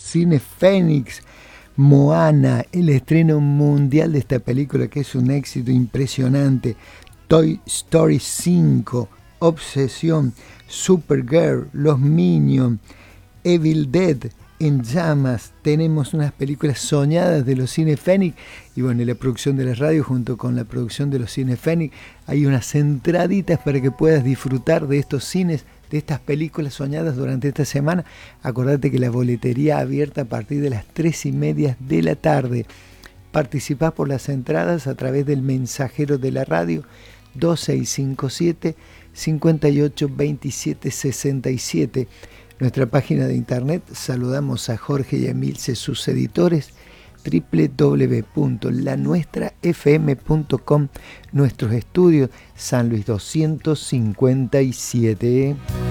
Cine Fénix, Moana, el estreno mundial de esta película que es un éxito impresionante, Toy Story 5, Obsesión, Supergirl, Los Minions, Evil Dead, En Llamas. Tenemos unas películas soñadas de los Cine Fénix y bueno, en la producción de la radio junto con la producción de los Cine Fénix hay unas entraditas para que puedas disfrutar de estos cines, de estas películas soñadas durante esta semana. Acordate que la boletería abierta a partir de las 3:30 de la tarde. Participás por las entradas a través del mensajero de la radio 2657 58 27 67. Nuestra página de internet, saludamos a Jorge y a Emilce, sus editores, www.lanuestrafm.com, nuestros estudios, San Luis 257.